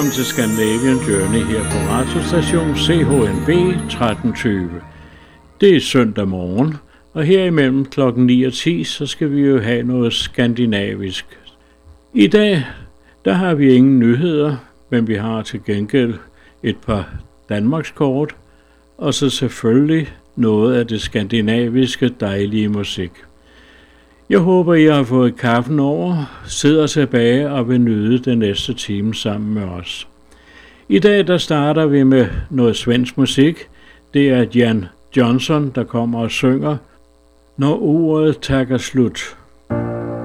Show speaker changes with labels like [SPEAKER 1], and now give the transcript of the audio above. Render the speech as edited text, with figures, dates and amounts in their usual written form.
[SPEAKER 1] Velkommen til Scandinavian Journey her på radiostation CHNB 1320. Det er søndag morgen, og her imellem klokken 9 og 10, så skal vi jo have noget skandinavisk. I dag, der har vi ingen nyheder, men vi har til gengæld et par Danmarkskort, og så selvfølgelig noget af det skandinaviske dejlige musik. Jeg håber, I har fået kaffen over, sidder tilbage og vil nyde den næste time sammen med os. I dag der starter vi med noget svensk musik. Det er Jan Johnson, der kommer og synger Når ordet tager slut.